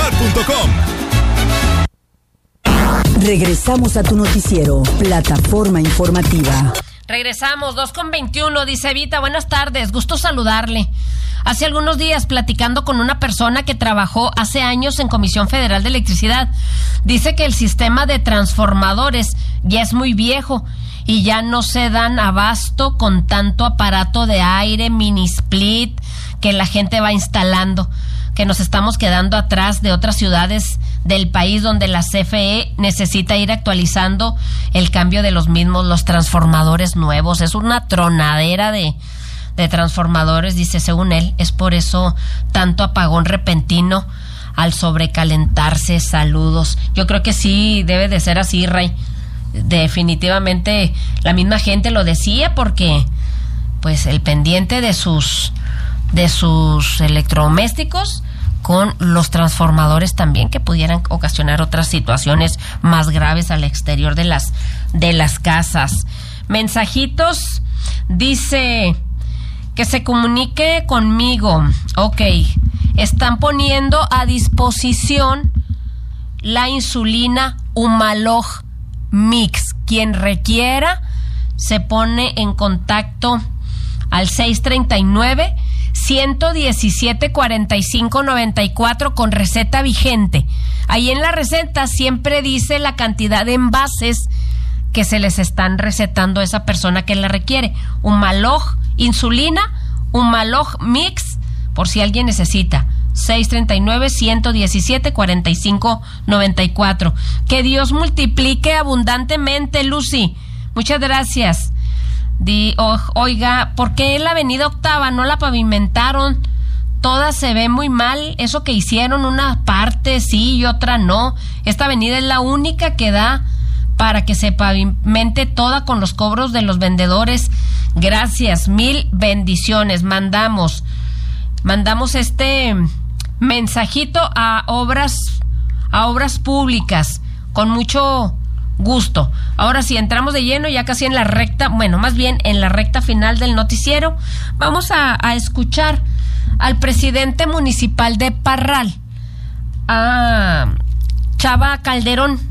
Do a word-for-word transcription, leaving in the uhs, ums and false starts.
movistar punto com. Regresamos a tu noticiero, Plataforma Informativa. Regresamos, dos con veintiuno, dice Evita, buenas tardes, gusto saludarle. Hace algunos días, platicando con una persona que trabajó hace años en Comisión Federal de Electricidad, dice que el sistema de transformadores ya es muy viejo y ya no se dan abasto con tanto aparato de aire, mini split, que la gente va instalando, que nos estamos quedando atrás de otras ciudades del país donde la C F E necesita ir actualizando el cambio de los mismos, los transformadores nuevos. Es una tronadera de, de transformadores, dice, según él, es por eso tanto apagón repentino al sobrecalentarse. Saludos. Yo creo que sí debe de ser así, Ray. Definitivamente la misma gente lo decía, porque pues el pendiente de sus de sus electrodomésticos con los transformadores también, que pudieran ocasionar otras situaciones más graves al exterior de las de las casas. Mensajitos, dice que se comunique conmigo. Ok, están poniendo a disposición la insulina Humalog Mix. Quien requiera se pone en contacto al seis treinta y nueve, ciento diecisiete, cuarenta y cinco, noventa y cuatro con receta vigente. Ahí en la receta siempre dice la cantidad de envases que se les están recetando a esa persona que la requiere. Humalog insulina, Humalog Mix, por si alguien necesita. seis treinta y nueve, ciento diecisiete, cuarenta y cinco, noventa y cuatro. Que Dios multiplique abundantemente, Lucy. Muchas gracias. Di, oh, oiga, ¿por qué la avenida Octava no la pavimentaron? Toda se ve muy mal. Eso que hicieron, una parte sí y otra no. Esta avenida es la única que da para que se pavimente toda con los cobros de los vendedores. Gracias, mil bendiciones. Mandamos, mandamos este mensajito a obras, a obras públicas, con mucho gusto. Ahora sí, entramos de lleno, ya casi en la recta, bueno, más bien en la recta final del noticiero. Vamos a, a escuchar al presidente municipal de Parral, a Chava Calderón.